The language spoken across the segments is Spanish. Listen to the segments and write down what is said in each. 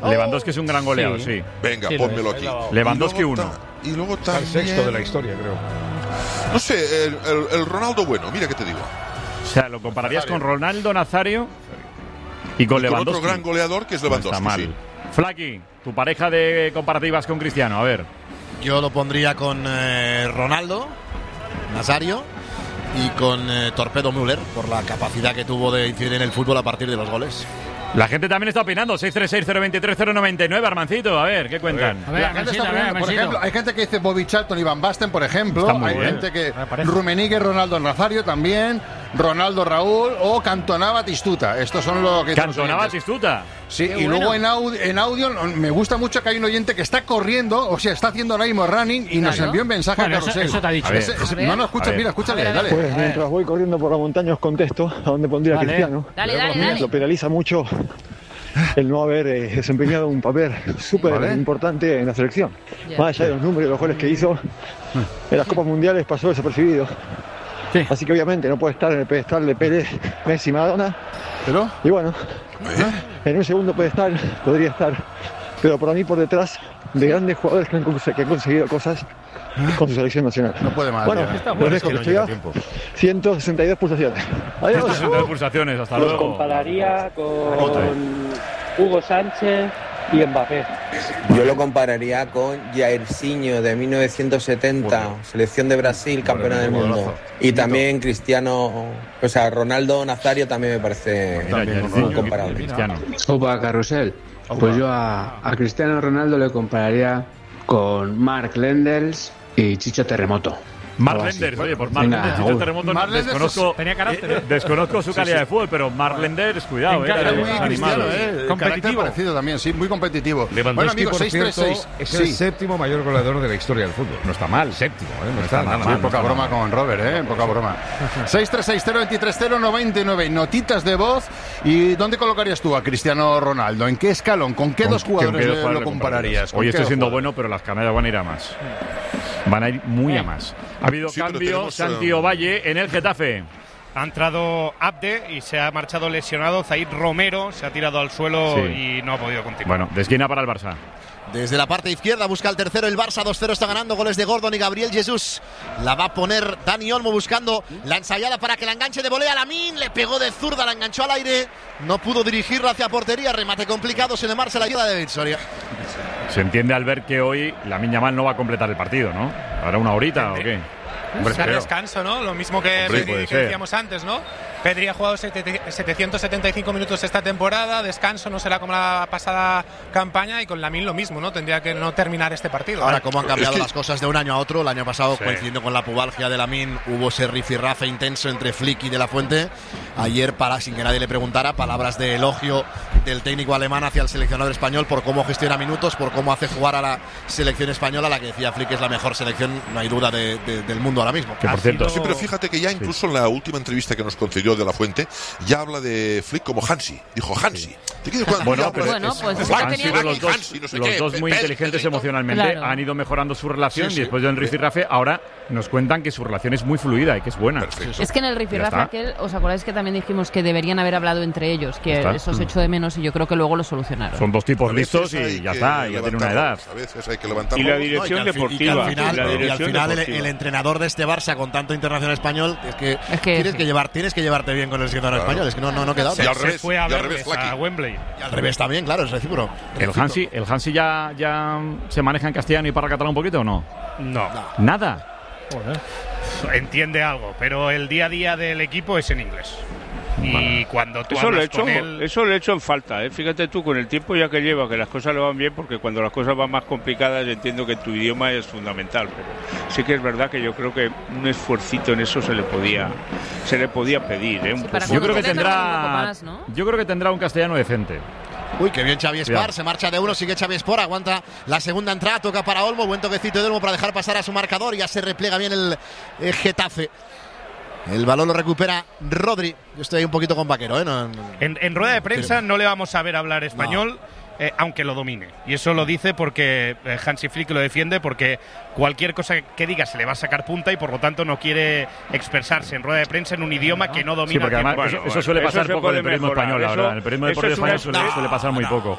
Lewandowski es un gran goleador, sí. Venga, pónmelo aquí. Lewandowski 1. Y luego Está el también... sexto de la historia, creo. No sé, el Ronaldo bueno, mira qué te digo. O sea, lo compararías con Ronaldo Nazario y con Lewandowski. Otro gran goleador que es Lewandowski. No está mal. Sí. Flaky, tu pareja de comparativas con Cristiano, a ver. Yo lo pondría con Ronaldo Nazario y con Torpedo Müller por la capacidad que tuvo de incidir en el fútbol a partir de los goles. La gente también está opinando. 636-023-099. Armancito, a ver, ¿qué cuentan? A ver, la gente está opinando, por ejemplo, hay gente que dice Bobby Charlton y Van Basten, por ejemplo. Hay gente que Rummenigge, Ronaldo Nazario también, Ronaldo Raúl o Cantona Batistuta. Estos son los que... Cantona Batistuta. Sí, y luego en audio me gusta mucho que hay un oyente que está corriendo, o sea, está haciendo ahora mismo running y nos envió un mensaje a Carrusel. Eso te ha dicho. No, escucha, mira, escúchale, dale. Pues mientras voy corriendo por la montaña os contesto a dónde pondría a Cristiano. Dale. Lo penaliza mucho el no haber desempeñado un papel súper importante en la selección. Más allá de los números y los goles que hizo, en las Copas Mundiales pasó desapercibido. Sí. Así que obviamente no puede estar en el pedestal de Pérez, Messi, Maradona. ¿Pero? Y bueno, en un segundo pedestal podría estar, pero por mí por detrás de grandes jugadores que han conseguido cosas con su selección nacional. No puede más. Bueno, lo dejo que estoy a 162 pulsaciones. Adiós. 162 pulsaciones, hasta luego. Los compararía con Hugo Sánchez y Mbappé. Yo lo compararía con Jairzinho de 1970, selección de Brasil, campeona del mundo. Y también Cristiano, o sea, Ronaldo Nazario también me parece muy comparable. Opa, Carrusel. Pues yo a Cristiano Ronaldo le compararía con Mark Lenders y Chicho Terremoto. Mark Lenders, oye, por Mark Lenders, Chicho Terremoto, desconozco su calidad de fútbol, pero Mark Lenders, cuidado, es muy animado. Competitivo parecido también, sí, muy competitivo. Bueno, amigos, 636 es el séptimo mayor goleador de la historia del fútbol. No está mal, séptimo, no está nada mal. Poca broma con Robert, poca broma. 636-023-099, notitas de voz. ¿Y dónde colocarías tú a Cristiano Ronaldo? ¿En qué escalón? ¿Con qué dos jugadores lo compararías? Hoy estoy siendo bueno, pero las canallas van a ir a más. Van a ir muy a más. Ha habido cambio, Santi Ovalle en el Getafe. Ha entrado Abde y se ha marchado lesionado. Zaid Romero se ha tirado al suelo y no ha podido continuar. Bueno, de esquina para el Barça. Desde la parte izquierda busca el tercero el Barça, 2-0 está ganando, goles de Gordon y Gabriel Jesús. La va a poner Dani Olmo buscando la ensayada para que la enganche de volea. Lamine le pegó de zurda, la enganchó al aire, no pudo dirigirla hacia portería, remate complicado, se le marcha la ayuda de Victoria. Se entiende al ver que hoy Lamine Yamal no va a completar el partido, ¿no? ¿Habrá una horita o qué? Buscar descanso, ¿no? Lo mismo que decíamos antes, ¿no? Pedri ha jugado 775 minutos esta temporada, descanso no será como la pasada campaña y con Lamine lo mismo, ¿no? Tendría que no terminar este partido. Ahora, cómo han cambiado las cosas de un año a otro. El año pasado, coincidiendo con la pubalgia de Lamine, hubo ese rifirrafe intenso entre Flick y De La Fuente. Ayer, sin que nadie le preguntara, palabras de elogio del técnico alemán hacia el seleccionador español por cómo gestiona minutos, por cómo hace jugar a la selección española, la que decía Flick es la mejor selección, no hay duda, del mundo ahora mismo. Que por cierto, sí, pero fíjate que ya incluso en la última entrevista que nos concedió De La Fuente ya habla de Flick como Hansi. Dijo Hansi. Bueno, pues han sido los dos muy inteligentes emocionalmente. Han ido mejorando su relación y después del rifirrafe ahora nos cuentan que su relación es muy fluida y que es buena. Perfecto. Es que en el rifirrafe aquel, ¿os acordáis que también dijimos que deberían haber hablado entre ellos? Que eso se echó de menos y yo creo que luego lo solucionaron. Son dos tipos listos y ya está, ya tienen una edad. A veces hay que levantarlo. Y la dirección deportiva. Y al final el entrenador de este Barça con tanto internacional español es que tienes que llevarte bien con el seleccionador español, es que no queda otra. Y al revés, fue a verles a Wembley. Y al revés también, claro, es recíproco. ¿El Hansi ya se maneja en castellano y para catalán un poquito o no? No. ¿Nada? Entiende algo, pero el día a día del equipo es en inglés. Y cuando tú hablas con él... Eso le he hecho en falta, ¿eh? Fíjate tú, con el tiempo ya que lleva, que las cosas le van bien, porque cuando las cosas van más complicadas entiendo que tu idioma es fundamental, pero sí que es verdad que yo creo que un esfuercito en eso se le podía pedir, ¿eh? Yo creo que tendrá un castellano decente. Uy, qué bien Xavi Espar, se marcha de uno, sigue Xavi Espar, aguanta la segunda entrada, toca para Olmo, buen toquecito de Olmo para dejar pasar a su marcador, ya se repliega bien el Getafe. El balón lo recupera Rodri. Yo estoy ahí un poquito con Vaquero, ¿eh? En rueda de prensa no le vamos a ver hablar español. aunque lo domine. Y eso lo dice porque Hansi Flick lo defiende, porque cualquier cosa que diga se le va a sacar punta y por lo tanto no quiere expresarse en rueda de prensa en un idioma que no domina. Sí, porque además eso suele pasar poco en el periodismo español, la verdad. En el periodismo deportivo español suele pasar muy poco.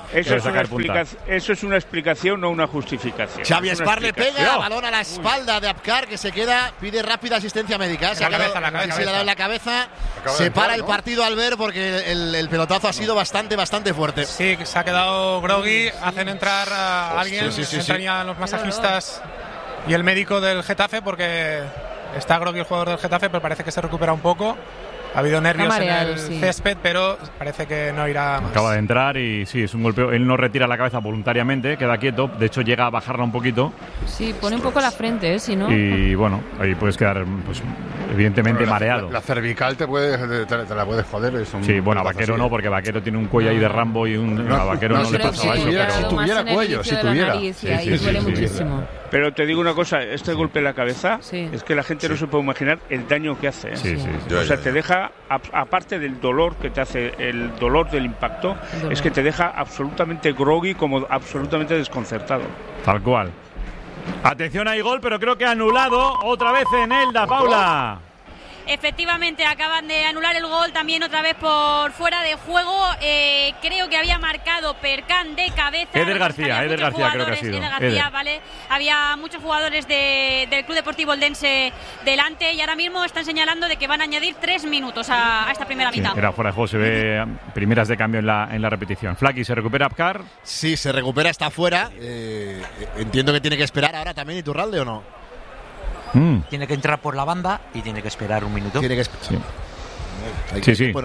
Eso es una explicación, no una justificación. Xavi Espar le pega, balón a la espalda de Abkar, que se queda, pide rápida asistencia médica. Se le ha dado en la cabeza. Se para el partido al ver porque el pelotazo ha sido bastante fuerte. Sí, se ha quedado groggy. Hacen entrar a alguien, entrarían los masajistas y el médico del Getafe, porque está groggy el jugador del Getafe, pero parece que se recupera un poco. Ha habido nervios en el césped, pero parece que no irá más. Acaba de entrar y sí, es un golpeo. Él no retira la cabeza voluntariamente, queda quieto. De hecho, llega a bajarla un poquito. Sí, pone un poco la frente, si no. Y bueno, ahí puedes quedar, pues, evidentemente mareado. La cervical te la puedes joder. Sí, bueno, a Vaquero no, porque Vaquero tiene un cuello ahí de Rambo y a Vaquero no le pasaba eso. Si tuviera cuello, si tuviera. Duele muchísimo. Pero te digo una cosa, este golpe en la cabeza, es que la gente no se puede imaginar el daño que hace. O sea, te deja, aparte del dolor que te hace, el dolor del impacto, es que te deja absolutamente groggy, como absolutamente desconcertado. Tal cual. Atención, hay gol, pero creo que anulado otra vez en Elda, Paula. Efectivamente, acaban de anular el gol también otra vez por fuera de juego. Creo que había marcado Perkan de cabeza. Eder García creo que ha sido. Eder García, vale. Había muchos jugadores del Club Deportivo Eldense delante y ahora mismo están señalando de que van a añadir 3 minutos a esta primera mitad. Era fuera de juego, se ve primeras de cambio en la repetición. Flaky, ¿se recupera Abkar? Sí, se recupera, está fuera. Entiendo que tiene que esperar ahora también Iturralde, ¿o no? Tiene que entrar por la banda y tiene que esperar un minuto. Tiene que esperar. Hay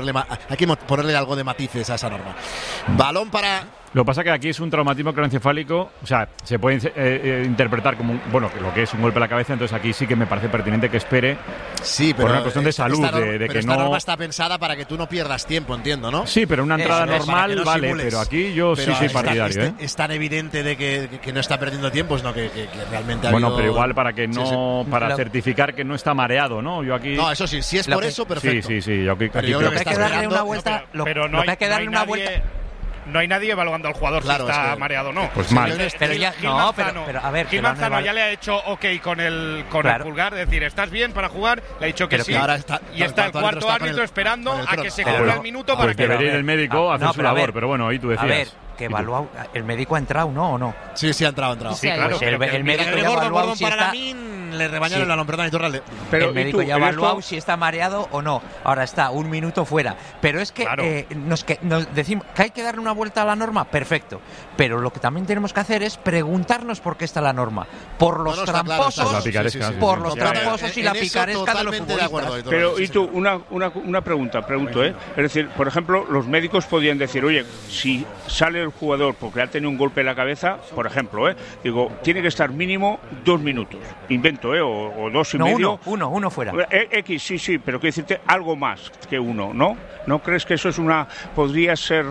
que ponerle algo de matices a esa norma. Balón para... Lo que pasa es que aquí es un traumatismo craneoencefálico, o sea, se puede interpretar como lo que es un golpe a la cabeza, entonces aquí sí que me parece pertinente que espere pero por una cuestión de salud, de que esta no... norma está pensada para que tú no pierdas tiempo, entiendo, ¿no? Sí, pero una entrada normal no vale, simules. Pero aquí yo sí soy partidario. Es tan evidente de que no está perdiendo tiempo, sino que realmente ha Bueno, habido... pero igual para que no... Para certificar que no está mareado, ¿no? Yo aquí... No, eso sí, si es por eso, perfecto. Sí, yo aquí creo que hay que darle una vuelta... Pero no hay que darle una vuelta... No hay nadie evaluando al jugador si está mareado o no. Pues mal. Pero ya, pero a ver, Gil Manzano ya le ha hecho ok con el pulgar, es decir, ¿estás bien para jugar? Le ha dicho que sí. Y está el cuarto árbitro esperando a que se cumpla el minuto para que... Debería ir el médico a hacer su labor, pero bueno, ahí tú decías. A ver, que evalúa, ¿el médico ha entrado o no? Sí, ha entrado. Sí, claro. Pues el médico ya ha evaluado si está... Le rebañaron la perdón, Iturralde. Pero el médico ya ha evaluado si está mareado o no. Ahora está un minuto fuera. Pero es que nos decimos que hay que darle una vuelta a la norma, perfecto. Pero lo que también tenemos que hacer es preguntarnos por qué está la norma. Por los tramposos, por los tramposos y la picaresca de los futbolistas. Pero y tú, una pregunta, Es decir, por ejemplo, los médicos podían decir, oye, si sale el jugador porque ha tenido un golpe en la cabeza, por ejemplo, digo, tiene que estar mínimo 2 minutos. Invento, o 2 y medio. Uno fuera. X, sí, pero quiero decirte algo más que 1, ¿no? ¿No crees que eso podría ser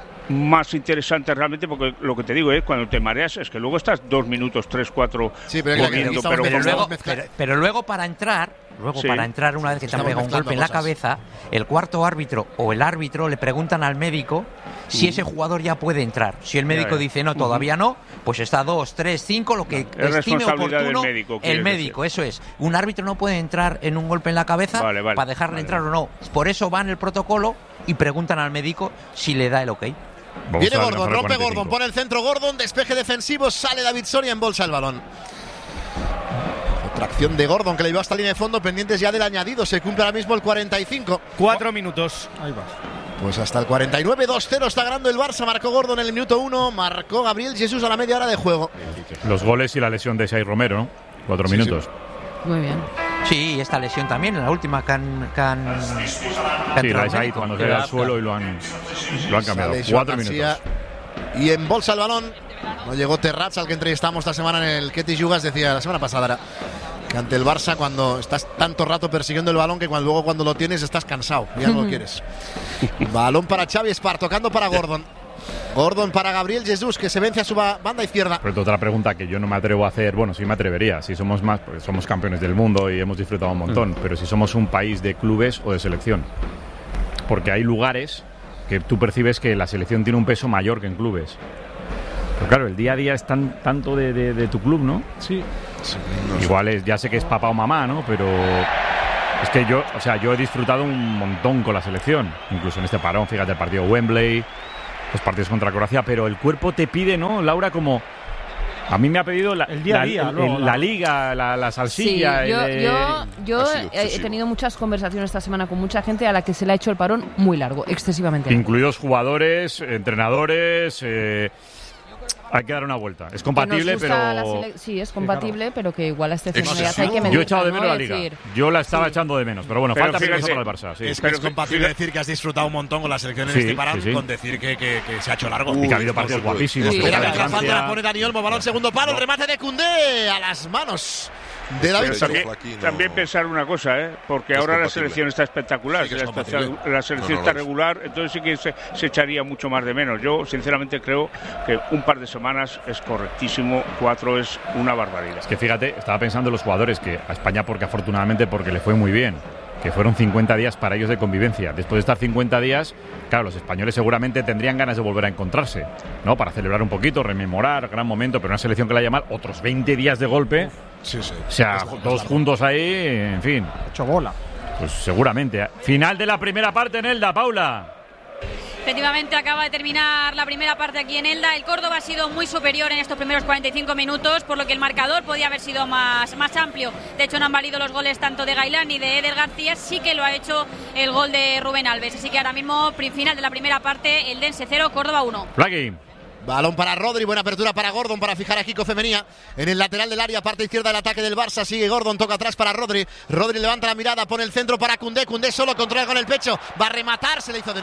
más interesante realmente? Porque lo que te digo es cuando te mareas es que luego estás 2 minutos, 3, 4 corriendo, pero luego para entrar una vez que te han pegado un golpe en la cabeza, el cuarto árbitro o el árbitro le preguntan al médico si ese jugador ya puede entrar. Si el médico dice no, todavía no, pues está 2, 3, 5, lo que estime oportuno el médico, eso es. Un árbitro no puede entrar en un golpe en la cabeza para dejarle entrar o no. Por eso va en el protocolo y preguntan al médico si le da el ok. Viene Gordon, rompe Gordon, pone el centro Gordon, despeje defensivo, sale David Soria, embolsa el balón. Tracción de Gordon que le llevó hasta la línea de fondo, pendientes ya del añadido, se cumple ahora mismo el 45. 4 minutos. Ahí va. Pues hasta el 49, 2-0 está ganando el Barça, marcó Gordon en el minuto 1, marcó Gabriel Jesús a la media hora de juego. Los goles y la lesión de Shai Romero, ¿no? 4 minutos. Sí. Muy bien. Sí, esta lesión también, en la última sí, la de Shai cuando se da al suelo y lo han cambiado. 4 minutos. Y embolsa el balón. No llegó Terrats, al que entrevistamos esta semana en el Ketty Yugas, decía la semana pasada que ante el Barça, cuando estás tanto rato persiguiendo el balón, que luego cuando lo tienes estás cansado, ya no lo quieres. Balón para Xavi Espar, tocando para Gordon. Gordon para Gabriel Jesús, que se vence a su banda izquierda. Pero otra pregunta que yo no me atrevo a hacer, bueno, sí me atrevería, si somos más, porque somos campeones del mundo y hemos disfrutado un montón, pero si somos un país de clubes o de selección. Porque hay lugares que tú percibes que la selección tiene un peso mayor que en clubes. Pero claro, el día a día es tanto de tu club, ¿no? Sí. Igual ya sé que es papá o mamá, ¿no? Pero es que yo he disfrutado un montón con la selección. Incluso en este parón, fíjate, el partido Wembley, los partidos contra Croacia, pero el cuerpo te pide, ¿no, Laura? Como a mí me ha pedido el día a día, la liga, la salsilla. Sí, yo he tenido muchas conversaciones esta semana con mucha gente a la que se le ha hecho el parón muy largo, excesivamente largo. Incluidos jugadores, entrenadores. Hay que dar una vuelta. Es compatible, pero... Sí, es compatible, pero que igual a este ya hay que medir. Yo he echado de menos la Liga. Yo la estaba echando de menos. Pero bueno, falta fíjate, para el Barça. Sí. Es compatible decir que has disfrutado un montón con la selección en este parón con decir que se ha hecho largo. Y que ha habido partidos guapísimos. Mira, la falta la pone Dani Olmo, balón segundo palo, el remate de Koundé a las manos de David. También pensar una cosa, porque ahora la selección está espectacular, la selección está regular, entonces sí que se echaría mucho más de menos. Yo sinceramente creo que un par de semanas es correctísimo, 4 es una barbaridad. Es que fíjate, estaba pensando en los jugadores que a España, porque le fue muy bien, que fueron 50 días para ellos de convivencia. Después de estar 50 días, claro, los españoles seguramente tendrían ganas de volver a encontrarse, ¿no? Para celebrar un poquito, rememorar, gran momento, pero una selección que la haya mal, otros 20 días de golpe. Sí. O sea, todos juntos ahí, en fin. Hecho bola. Pues seguramente. Final de la primera parte en Elda, Paula. Efectivamente, acaba de terminar la primera parte aquí en Elda. El Córdoba ha sido muy superior en estos primeros 45 minutos, por lo que el marcador podía haber sido más amplio. De hecho, no han valido los goles tanto de Gailán ni de Eder García, sí que lo ha hecho el gol de Rubén Alves. Así que ahora mismo, final de la primera parte, Eldense 0, Córdoba 1. Flaqui. Balón para Rodri, buena apertura para Gordon para fijar a Kiko Femenía en el lateral del área, parte izquierda del ataque del Barça. Sigue Gordon, toca atrás para Rodri. Rodri levanta la mirada, pone el centro para Koundé. Koundé solo, controla con el pecho, va a rematar, se le hizo de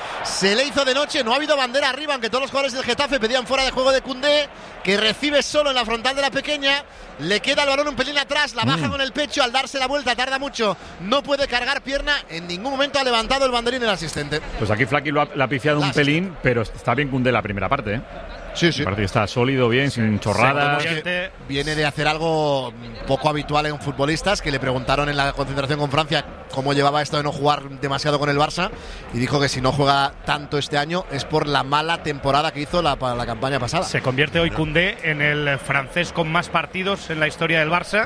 noche. No ha habido bandera arriba, aunque todos los jugadores del Getafe pedían fuera de juego de Koundé, que recibe solo en la frontal de la pequeña. Le queda el balón un pelín atrás, la baja con el pecho, al darse la vuelta tarda mucho, no puede cargar pierna, en ningún momento ha levantado el banderín el asistente. Pues aquí Flaqui lo ha pifiado un pelín, pero está bien Koundé la primera parte, Sí. Parece que está sólido, bien, sin chorradas. Viene de hacer algo poco habitual en futbolistas, que le preguntaron en la concentración con Francia cómo llevaba esto de no jugar demasiado con el Barça, y dijo que si no juega tanto este año es por la mala temporada que hizo la campaña pasada. Se convierte hoy Koundé en el francés con más partidos en la historia del Barça.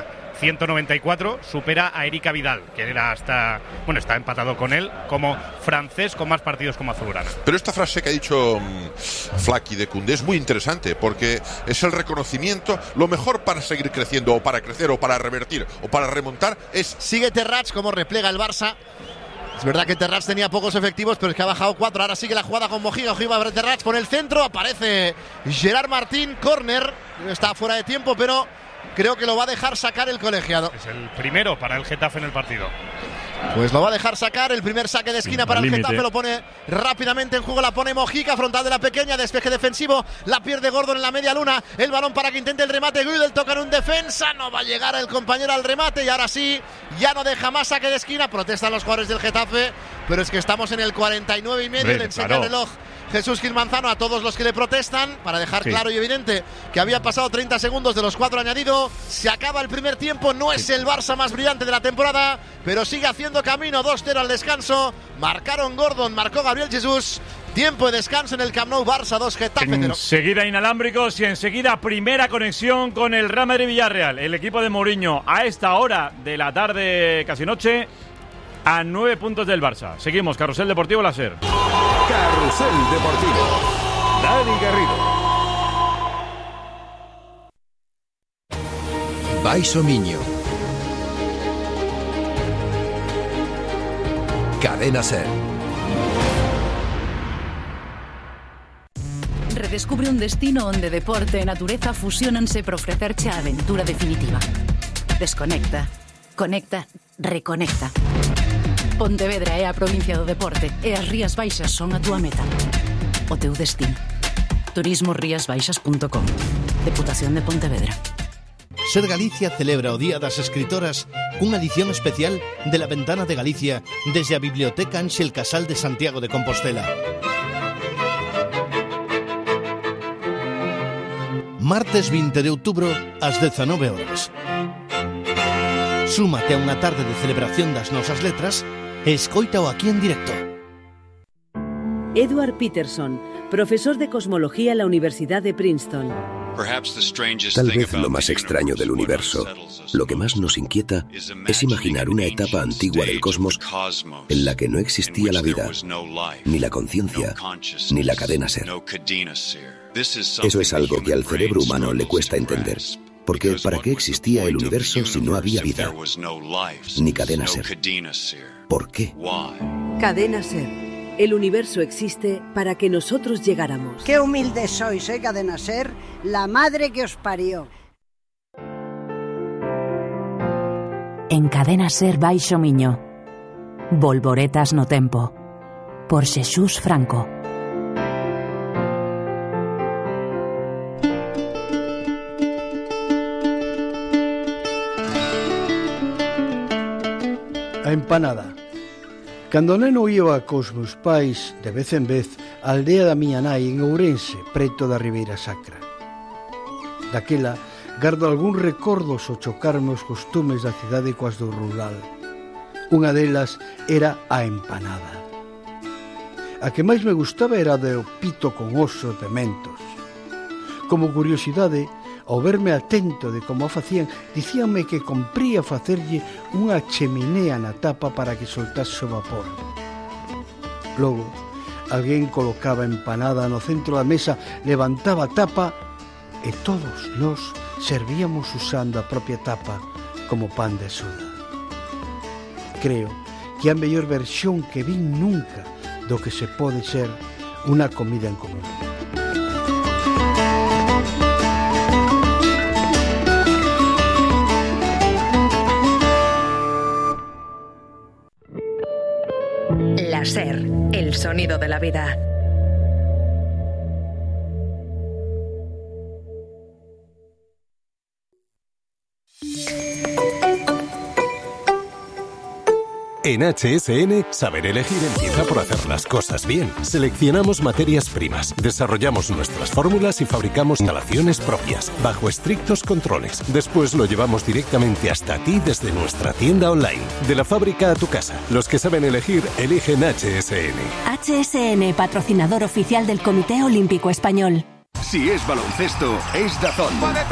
194, supera a Erika Vidal, que está empatado con él como francés con más partidos como azulgrana. Pero esta frase que ha dicho Flaqui de Koundé es muy interesante, porque es el reconocimiento. Lo mejor para seguir creciendo, o para crecer, o para revertir, o para remontar es... Sigue Terrats, como replega el Barça. Es verdad que Terrats tenía pocos efectivos, pero es que ha bajado 4. Ahora sigue la jugada con Mojica. Ojiva Terrats por el centro. Aparece Gerard Martín. Córner. Está fuera de tiempo, pero creo que lo va a dejar sacar el colegiado. Es el primero para el Getafe en el partido. Pues lo va a dejar sacar, el primer saque de esquina para el Getafe, lo pone rápidamente en juego, la pone Mojica, frontal de la pequeña, despeje defensivo, la pierde Gordon en la media luna, el balón para que intente el remate, Güell toca en un defensa, no va a llegar el compañero al remate, y ahora sí, ya no deja más saque de esquina, protestan los jugadores del Getafe, pero es que estamos en el 49 y medio, le enseña el reloj Jesús Gil Manzano a todos los que le protestan, para dejar claro y evidente que había pasado 30 segundos de los 4 añadidos. Se acaba el primer tiempo, no es el Barça más brillante de la temporada, pero sigue haciendo camino. 2-0 al descanso, marcaron Gordon, marcó Gabriel Jesús. Tiempo de descanso en el Camp Nou, Barça 2, Getafe 0. Enseguida inalámbricos y enseguida primera conexión con el Real Madrid Villarreal. El equipo de Mourinho a esta hora de la tarde, casi noche, a 9 puntos del Barça. Seguimos, Carrusel Deportivo Láser. Carrusel Deportivo. Dani Garrido. Baiso Miño. Cadena Ser. Redescubre un destino onde deporte e natureza fusionanse para ofrecerche a aventura definitiva. Desconecta, conecta, reconecta. Pontevedra é a provincia do deporte e as Rías Baixas son a túa meta. O teu destino. turismosriasbaixas.com. Deputación de Pontevedra. Ser Galicia celebra o Día das Escritoras cunha edición especial de La Ventana de Galicia desde a Biblioteca Ángel Casal de Santiago de Compostela. Martes 20 de outubro ás 19 horas. Súmate a unha tarde de celebración das nosas letras e escóitao aquí en directo. Edward Peterson, profesor de cosmología en la Universidad de Princeton. Tal vez lo más extraño del universo, lo que más nos inquieta, es imaginar una etapa antigua del cosmos en la que no existía la vida, ni la conciencia, ni la cadena ser. Eso es algo que al cerebro humano le cuesta entender, porque ¿para qué existía el universo si no había vida, ni cadena ser? ¿Por qué? Cadena Ser. El universo existe para que nosotros llegáramos. Qué humildes sois, Cadena Ser, la madre que os parió. En Cadena Ser Baixo Miño. Volvoretas no tempo. Por Xesús Franco. A empanada. Cando neno iba cos meus pais, de vez en vez, á aldea da miña nai en Ourense, preto da Ribeira Sacra. Daquela, gardo algún recordos ao chocarme os costumes da cidade coas do rural. Unha delas era a empanada. A que máis me gustaba era de o pito con oso e pementos. Como curiosidade, ao verme atento de como a facían, dicíanme que compría facerlle unha cheminea na tapa para que soltase o vapor. Logo, alguén colocaba empanada no centro da mesa, levantaba a tapa e todos nós servíamos usando a propia tapa como pan de soda. Creo que é a mellor versión que vin nunca do que se pode ser unha comida en común. La Ser, el sonido de la vida. En HSN, saber elegir empieza por hacer las cosas bien. Seleccionamos materias primas, desarrollamos nuestras fórmulas y fabricamos instalaciones propias, bajo estrictos controles. Después lo llevamos directamente hasta ti desde nuestra tienda online. De la fábrica a tu casa, los que saben elegir, eligen HSN. HSN, patrocinador oficial del Comité Olímpico Español. Si es baloncesto, es DAZN.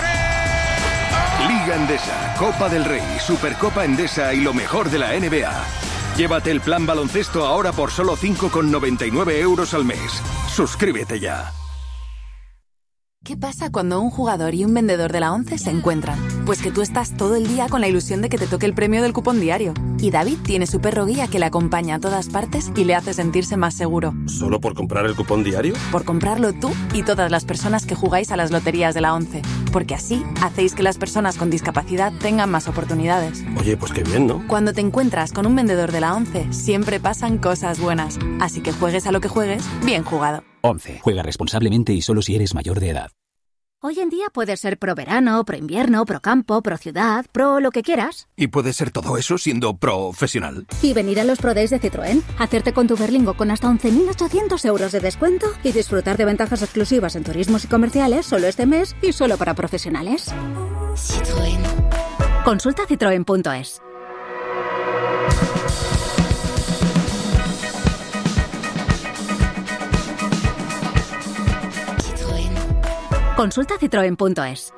Liga Endesa, Copa del Rey, Supercopa Endesa y lo mejor de la NBA. Llévate el plan baloncesto ahora por solo 5,99 € al mes. Suscríbete ya. ¿Qué pasa cuando un jugador y un vendedor de la ONCE se encuentran? Pues que tú estás todo el día con la ilusión de que te toque el premio del cupón diario. Y David tiene su perro guía que le acompaña a todas partes y le hace sentirse más seguro. ¿Solo por comprar el cupón diario? Por comprarlo tú y todas las personas que jugáis a las loterías de la ONCE. Porque así hacéis que las personas con discapacidad tengan más oportunidades. Oye, pues qué bien, ¿no? Cuando te encuentras con un vendedor de la ONCE, siempre pasan cosas buenas. Así que juegues a lo que juegues, bien jugado. ONCE. Juega responsablemente y solo si eres mayor de edad. Hoy en día puedes ser pro verano, pro invierno, pro campo, pro ciudad, pro lo que quieras. Y puedes ser todo eso siendo profesional. Y venir a los Pro Days de Citroën, hacerte con tu Berlingo con hasta 11.800 € de descuento y disfrutar de ventajas exclusivas en turismos y comerciales solo este mes y solo para profesionales. Citroën. Consulta citroen.es. Consulta citroen.es.